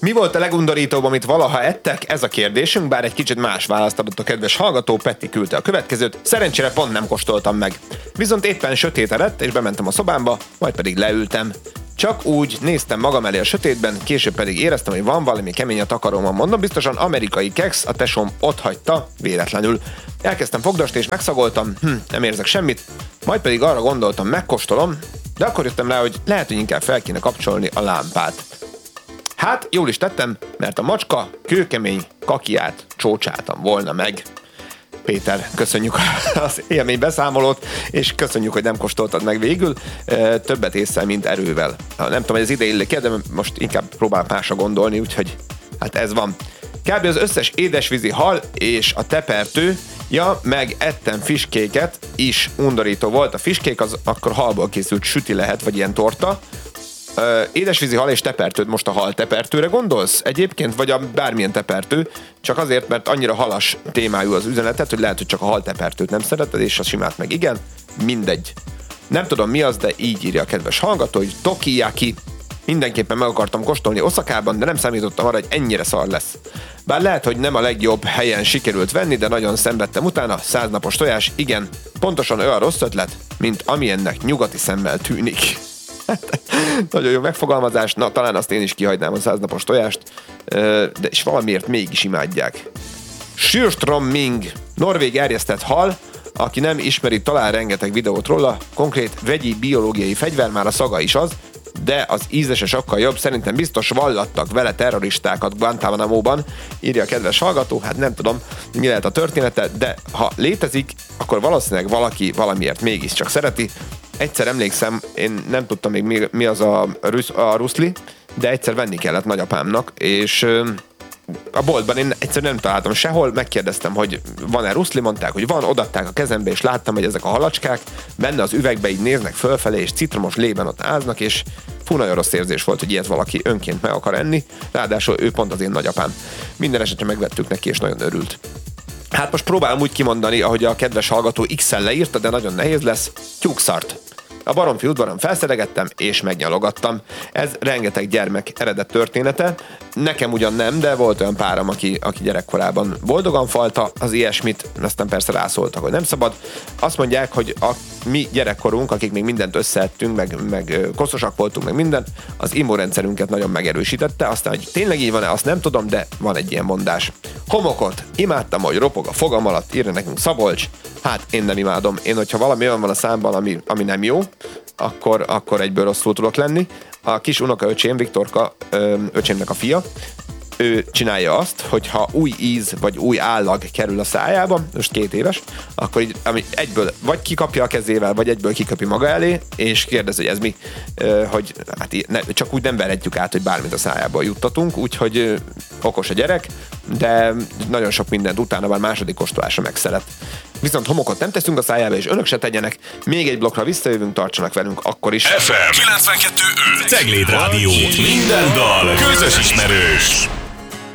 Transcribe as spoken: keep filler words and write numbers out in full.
Mi volt a legundorítóbb, amit valaha ettek? Ez a kérdésünk, bár egy kicsit más választ adott a kedves hallgató. Peti küldte a következőt. Szerencsére pont nem kóstoltam meg. Viszont éppen sötétedett, és bementem a szobámba, majd pedig leültem. Csak úgy néztem magam elé a sötétben, később pedig éreztem, hogy van valami kemény a takarómon. Mondom, biztosan amerikai keksz, a tesóm ott hagyta véletlenül. Elkezdtem fogdast és megszagoltam, hm, nem érzek semmit, majd pedig arra gondoltam, megkóstolom, de akkor jöttem rá, hogy lehet, hogy inkább fel kéne kapcsolni a lámpát. Hát, jól is tettem, mert a macska kőkemény kakiát csócsáltam volna meg. Péter, köszönjük az élmény beszámolót, és köszönjük, hogy nem kóstoltad meg végül. Többet ésszel, mint erővel. Nem tudom, hogy ez ide illik, de most inkább próbálok másra gondolni, úgyhogy hát ez van. Kb. Az összes édesvízi hal és a tepertő, ja, meg ettem fiskéket is, undorító volt. A fiskék az akkor halból készült süti lehet, vagy ilyen torta. Uh, édesvízi hal és tepertőd, most a hal tepertőre gondolsz egyébként, vagy a bármilyen tepertő, csak azért, mert annyira halas témájú az üzenetet, hogy lehet, hogy csak a hal tepertőt nem szereted, és a simát meg igen, mindegy. Nem tudom mi az, de így írja a kedves hallgató, hogy Tokiyaki. Mindenképpen meg akartam kóstolni Oszakában, de nem számítottam arra, hogy ennyire szar lesz. Bár lehet, hogy nem a legjobb helyen sikerült venni, de nagyon szenvedtem utána. Száznapos tojás, igen, pontosan olyan rossz ötlet, mint amilyennek nyugati szemmel tűnik. Nagyon jó megfogalmazás, na talán azt én is kihagynám a száznapos tojást, de és valamiért mégis imádják. Surströmming, norvég erjesztett hal, aki nem ismeri, talál rengeteg videót róla, konkrét vegyi biológiai fegyver, már a szaga is az, de az ízlese sokkal jobb, szerintem biztos vallattak vele terroristákat Guantánamóban, írja a kedves hallgató, hát nem tudom, mi lehet a története, de ha létezik, akkor valószínűleg valaki valamiért mégiscsak szereti. Egyszer emlékszem, én nem tudtam még mi, mi az a, rusz, a ruszli, de egyszer venni kellett nagyapámnak, és a boltban én egyszerűen nem találtam sehol, megkérdeztem, hogy van-e ruszli, mondták, hogy van, odaadták a kezembe, és láttam, hogy ezek a halacskák benne az üvegbe így néznek fölfelé, és citromos lében ott áznak, és fú, nagyon rossz érzés volt, hogy ilyet valaki önként meg akar enni, ráadásul ő pont az én nagyapám. Minden esetre megvettük neki, és nagyon örült. Hát most próbálom úgy kimondani, ahogy a kedves hallgató X-en leírta, de nagyon nehéz lesz. Tyúkszart. A Baromfi udvaron felszedegettem és megnyalogattam. Ez rengeteg gyermek eredet története. Nekem ugyan nem, de volt olyan páram, aki, aki gyerekkorában boldogan falta az ilyesmit, aztán persze rászóltak, hogy nem szabad. Azt mondják, hogy a mi gyerekkorunk, akik még mindent összeettünk, meg, meg koszosak voltunk, meg minden, az immunrendszerünket nagyon megerősítette. Aztán, hogy tényleg így van-e, azt nem tudom, de van egy ilyen mondás. Homokot. Imádtam, hogy ropog a fogam alatt, írja nekünk Szabolcs. Hát én nem imádom. Én, hogyha valami olyan van a számban, ami, ami nem jó, akkor, akkor egyből rosszul tudok lenni. A kis unokaöcsém, Viktorka, öcsémnek a fia, ő csinálja azt, hogyha új íz vagy új állag kerül a szájába, most két éves, akkor így, ami egyből vagy kikapja a kezével, vagy egyből kiköpi maga elé, és kérdez, hogy ez mi, hogy hát ne, csak úgy nem verhetjük át, hogy bármit a szájába juttatunk, úgyhogy okos a gyerek, de nagyon sok mindent utána már második kóstolásra megszeret. Viszont homokot nem teszünk a szájába, és önök se tegyenek. Még egy blokkra visszajövünk, tartsanak velünk akkor is. ef em kilencvenkettő öt Cegléd Rádió. Minden dal közös ismerős.